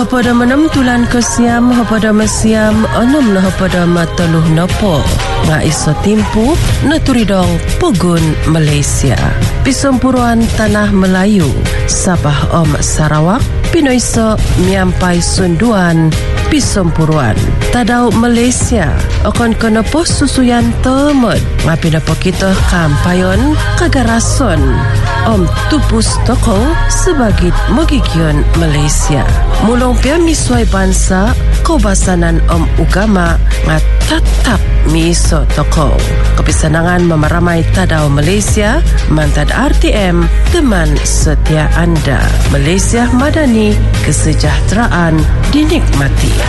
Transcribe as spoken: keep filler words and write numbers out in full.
Pada menam tulan kesiam, pada mesiam, enam nah pada mateluh nopo. Nga iso timpu, naturidong Pogun Malaysia. Pisompuruan Tanah Melayu, Sabah Om Sarawak, Pinoiso Miampai Sunduan, Pisompuruan. Tadau Malaysia, akan kena pos susuyan temed. Ngapina po kita kampayon kagarason. Om Tupus Toko sebagai Mogigyon Malaysia. Mulong pia misway bansa, kobasanan Om Ugama nga tatap miso toko. Kepisanangan memaramai tadau Malaysia, mantad R T M, teman setia anda. Malaysia Madani, kesejahteraan dinikmati.